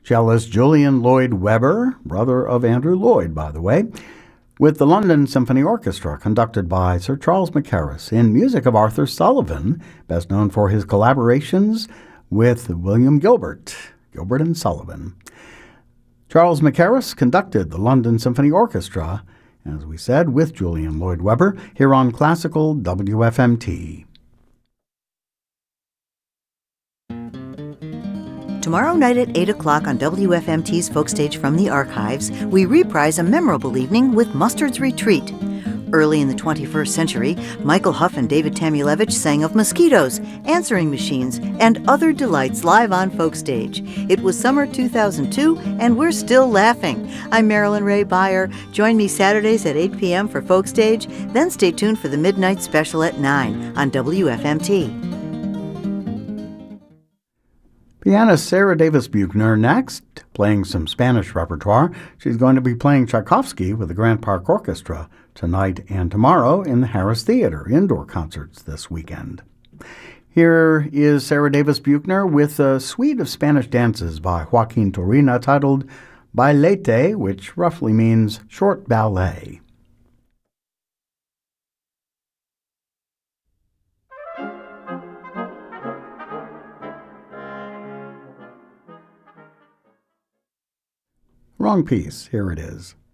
Cellist Julian Lloyd Webber, brother of Andrew Lloyd, by the way, with the London Symphony Orchestra, conducted by Sir Charles Mackerras, in music of Arthur Sullivan, best known for his collaborations with William Gilbert and Sullivan. Charles Mackerras conducted the London Symphony Orchestra, as we said, with Julian Lloyd Webber, here on Classical WFMT. Tomorrow night at 8 o'clock on WFMT's Folk Stage from the Archives, we reprise a memorable evening with Mustard's Retreat. Early in the 21st century, Michael Huff and David Tamulevich sang of mosquitoes, answering machines, and other delights live on Folk Stage. It was summer 2002, and we're still laughing. I'm Marilyn Ray Beyer. Join me Saturdays at 8 p.m. for Folk Stage, then stay tuned for the Midnight Special at 9 on WFMT. Pianist Sarah Davis Buchner next, playing some Spanish repertoire. She's going to be playing Tchaikovsky with the Grant Park Orchestra tonight and tomorrow in the Harris Theater, indoor concerts this weekend. Here is Sarah Davis Buchner with a suite of Spanish dances by Joaquin Turina titled Bailete, which roughly means short ballet. Wrong piece. Here it is.